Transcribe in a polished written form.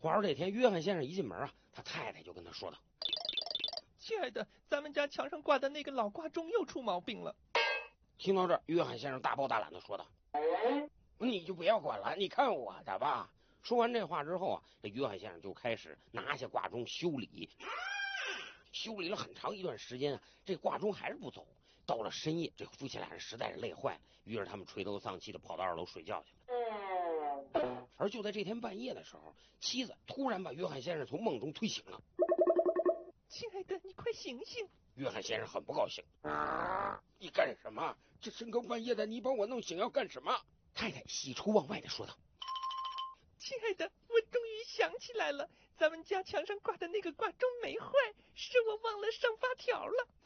话说这天，约翰先生一进门啊，他太太就跟他说道：“ 亲爱的，咱们家墙上挂的那个老挂钟又出毛病了。” 听到这儿，约翰先生大包大揽的说道：“你就不要管了，你看我的吧。”说完这话之后啊，这约翰先生就开始拿下挂钟修理。修理了很长一段时间啊，这挂钟还是不走。到了深夜，这夫妻俩人实在是累坏了，于是他们垂头丧气的跑到2楼睡觉去了。而就在这天半夜的时候，妻子突然把约翰先生从梦中推醒了。 亲爱的，你快醒醒！ 约翰先生很不高兴。你干什么？这深更半夜的，你把我弄醒要干什么？太太喜出望外的说道：“ 亲爱的，我终于想起来了，咱们家墙上挂的那个挂钟没坏，是我忘了上发条了。